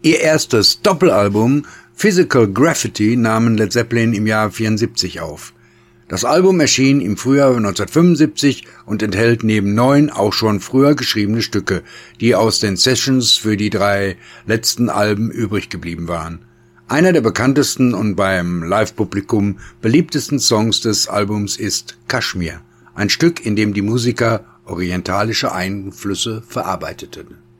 Ihr erstes Doppelalbum Physical Graffiti nahmen Led Zeppelin im Jahr 1974 auf. Das Album erschien im Frühjahr 1975 und enthält neben 9 auch schon früher geschriebene Stücke, die aus den Sessions für die 3 letzten Alben übrig geblieben waren. Einer der bekanntesten und beim Live-Publikum beliebtesten Songs des Albums ist Kashmir, ein Stück, in dem die Musiker orientalische Einflüsse verarbeiteten.